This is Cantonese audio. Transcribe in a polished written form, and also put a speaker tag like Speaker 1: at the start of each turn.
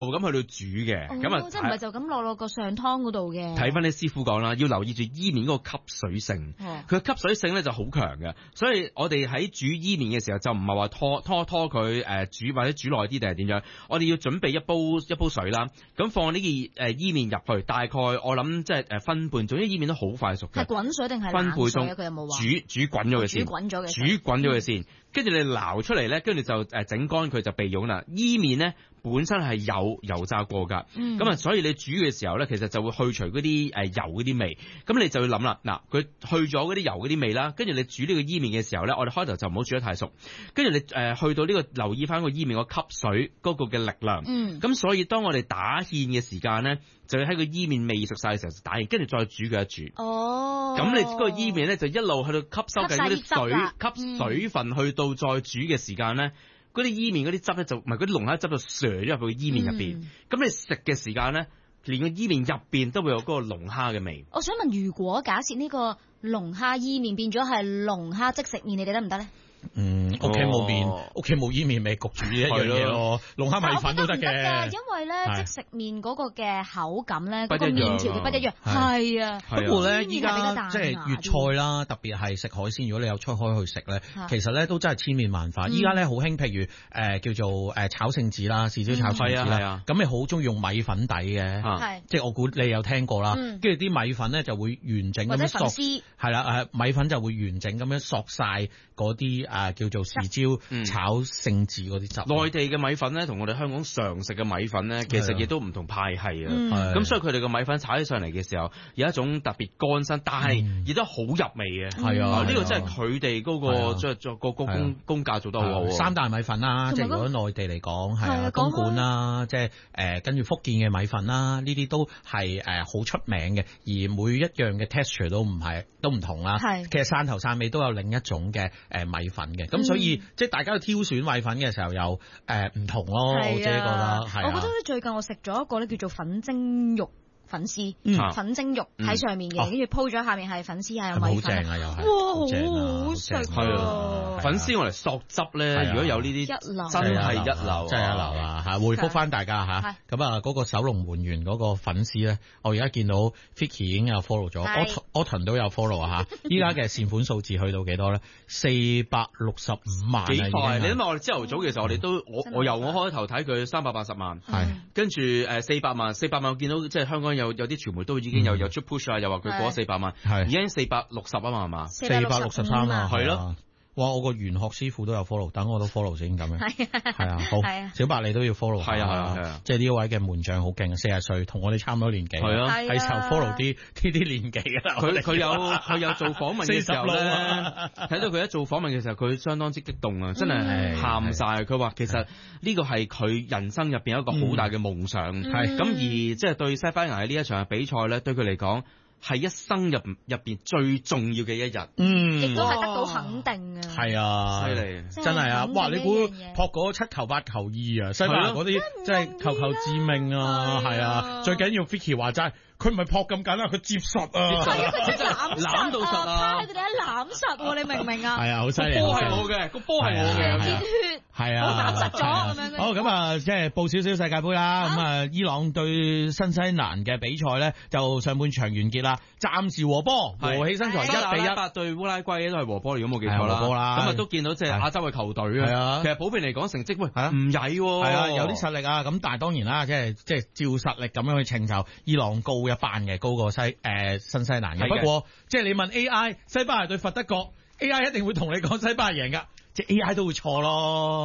Speaker 1: 咁去到煮嘅，咁
Speaker 2: 即係唔係就咁落個上湯嗰度嘅。
Speaker 1: 睇翻啲師傅講啦，要留意住伊麵嗰個吸水性，佢嘅吸水性咧就好強嘅，所以我哋喺煮伊麵嘅時候就唔係話拖佢煮或者煮耐啲定係點樣，我哋要準備一煲水啦，咁放呢件伊麵入去，大概我諗即係分半鐘，因為伊麵都好快熟嘅。
Speaker 2: 係滾水定係
Speaker 1: 分配送？
Speaker 2: 佢有冇話
Speaker 1: 煮滾咗嘅先，
Speaker 2: 煮滾咗嘅先，
Speaker 1: 跟住你撈出嚟咧，跟住就整乾佢就備用啦。伊麵咧本身係有油炸過㗎，咁啊，所以你煮嘅時候咧，其實就會去除嗰啲油嗰啲味。咁你就要諗啦，嗱，佢去咗嗰啲油嗰啲味啦，跟住你煮呢個伊麵嘅時候咧，我哋開頭就唔好煮得太熟，跟住你去到呢個留意翻個伊麵個吸水嗰個嘅力量。咁所以當我哋打芡嘅時間咧，就要喺個伊麵未熟晒嘅時候就打芡，跟住再煮佢一煮。咁你嗰個伊麵咧就一路去到吸收緊嗰啲水，吸水分去到再煮嘅時間咧。嗰啲伊麵嗰啲汁咧就唔係嗰啲龍蝦汁就瀡咗入去伊麵入邊，咁你食嘅時間咧，連個伊麵入邊都會有嗰個龍蝦嘅味。
Speaker 2: 我想問，如果假設呢個龍蝦伊麵變咗係龍蝦即食麵，你哋得唔得咧？
Speaker 3: 屋企冇麵，屋企冇伊麵咪焗住呢一樣嘢咯，龍蝦米粉都得嘅。
Speaker 2: 因為咧即食麵嗰個嘅口感咧，嗰個麵條嘅不一樣。係啊，
Speaker 3: 不過咧依家即係粵菜啦，特別係食海鮮，如果你有出開去食咧，其實咧都真係千變萬化。依家咧好興，譬如叫做炒聖子啦，豉椒炒聖子啦，咁你好中意用米粉底嘅，即係我估你有聽過啦。跟住啲米粉咧就會完整咁樣索，係啦，米粉就會完整咁樣索晒嗰啲叫做豉椒炒聖子嗰啲汁。
Speaker 1: 內地嘅米粉咧，同我哋香港常食嘅米粉咧，其實亦都唔同派系啊。咁所以佢哋嘅米粉炒起上嚟嘅時候，有一種特別乾身，但係亦都好入味嘅。係啊，呢個真係佢哋嗰個即係個工價做得好好。
Speaker 3: 三大米粉啦，即係如果內地嚟講係東莞啦，即係跟住福建嘅米粉啦，呢啲都係好出名嘅，而每一樣嘅 texture 都唔同啦。其實汕頭汕尾都有另一種嘅米粉嘅，咁所以即係大家去挑選米粉嘅時候有唔同咯，我自己覺得係。
Speaker 2: 我覺得咧最近我食咗一個咧叫做粉蒸肉粉絲，粉蒸肉喺上面嘅，跟住鋪咗下面係粉絲係有米粉，
Speaker 3: 好正啊又係，
Speaker 2: 哇好好食
Speaker 1: 啊！粉絲我嚟索汁咧，如果有呢啲真係一流，
Speaker 3: 真係一流啊！嚇，回覆翻大家嚇，咁啊嗰個守龍門員嗰個粉絲咧，我而家見到 Vicky 已經有 follow 咗，Autumn 都有 follow 啊嚇！依家嘅善款數字去到幾多咧？465萬啊！
Speaker 1: 幾快？你諗下我哋朝頭早嘅時候，我哋都我由我開頭睇佢380萬，跟住400萬，我見到即係香港有啲傳媒都已經有出 push 啊，又話佢過咗400萬，已經460啊嘛係嘛
Speaker 3: ？463啊，
Speaker 1: 係咯。
Speaker 3: 哇！我個玄學師傅都有 follow， 等我都 follow 先咁樣。係啊，好。小白你都要 follow。係啊，即係呢位嘅門將好勁，40歲，同我哋差唔多年紀。係啊，係時候 follow 啲年紀啦。
Speaker 1: 佢有做訪問嘅時候咧，睇到佢一做訪問嘅時候，佢相當之激動啊！真係喊晒。佢話其實呢個係佢人生入邊一個好大嘅夢想。係咁而即係對西班牙呢一場嘅比賽咧，對佢嚟講，係一生入邊最重要嘅一日，
Speaker 2: 亦都係得到肯定啊！
Speaker 3: 係啊，犀利，真係啊！哇！你估撲嗰7球8球2啊，西班牙嗰啲真係球球致命啊！係啊，最緊要 Vicky 話齋。佢唔係撲咁緊啊，佢接實啊！
Speaker 2: 係啊，佢真係攬
Speaker 1: 到實啊！
Speaker 2: 佢哋一攬實，你明唔明啊？
Speaker 3: 係啊，好犀利！
Speaker 1: 個波係我嘅，個波係我嘅，
Speaker 2: 見血
Speaker 3: 係啊，
Speaker 2: 攬實咗咁樣。
Speaker 3: 好咁啊，即係報少少世界盃啦。咁啊，伊朗對新西蘭嘅比賽咧，就上半場完結啦，暫時和波，和起身材1-1。
Speaker 1: 對烏拉圭都係和波，如果冇記錯啦。和波啦。咁啊都見到即係亞洲嘅球隊啊。其實普遍嚟講成績唔曳喎。係啊，有啲實力啊。咁但係當然啦，即係照實力咁樣去稱就伊朗高一班嘅，高過新西蘭嘅。不過即係你問 AI 西班牙對佛得角 ，AI 一定會同你講西班牙贏噶，即係 AI 都會錯咯。